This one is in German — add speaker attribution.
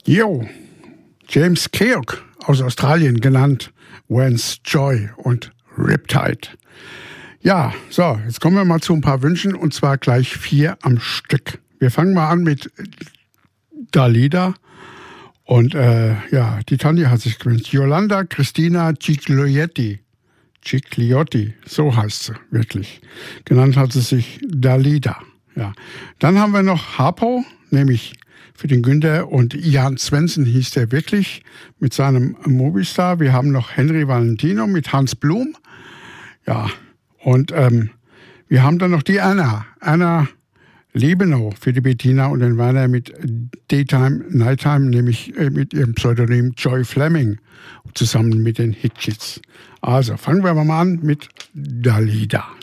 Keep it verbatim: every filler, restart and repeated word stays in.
Speaker 1: Jo, James Keogh aus Australien, genannt Vance Joy und Riptide. Ja, so, jetzt kommen wir mal zu ein paar Wünschen, und zwar gleich vier am Stück. Wir fangen mal an mit Dalida. Und äh, ja, die Tanja hat sich gewünscht. Yolanda Cristina Gigliotti. Gigliotti, so heißt sie wirklich. Genannt hat sie sich Dalida. Ja. Dann haben wir noch Harpo, nämlich für den Günther, und Jan Svensson hieß der wirklich mit seinem Mobistar. Wir haben noch Henry Valentino mit Hans Blum. Ja, und ähm, wir haben dann noch die Anna. Anna Lebenow für die Bettina und den Werner mit Daytime, Nighttime, nämlich mit ihrem Pseudonym Joy Fleming, zusammen mit den Hitchits. Also fangen wir mal an mit Dalida.